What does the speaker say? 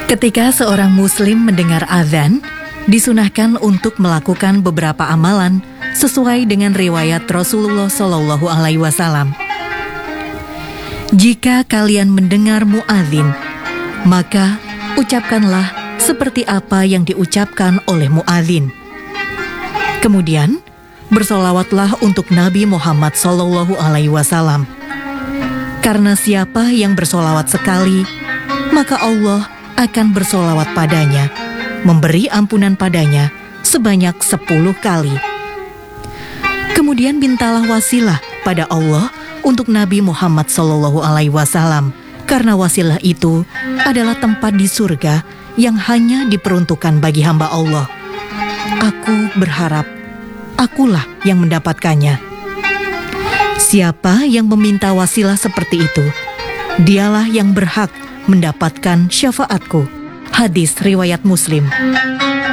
Ketika seorang muslim mendengar azan, disunahkan untuk melakukan beberapa amalan sesuai dengan riwayat Rasulullah SAW. Jika kalian mendengar muadzin, maka ucapkanlah seperti apa yang diucapkan oleh muadzin. Kemudian, bersolawatlah untuk Nabi Muhammad SAW. Karena siapa yang bersolawat sekali, maka Allah akan bersolawat padanya, memberi ampunan padanya sebanyak 10 kali. Kemudian mintalah wasilah pada Allah untuk Nabi Muhammad SAW, karena wasilah itu adalah tempat di surga yang hanya diperuntukkan bagi hamba Allah. Aku berharap akulah yang mendapatkannya. Siapa yang meminta wasilah seperti itu, dialah yang berhak mendapatkan syafaatku. Hadis riwayat Muslim.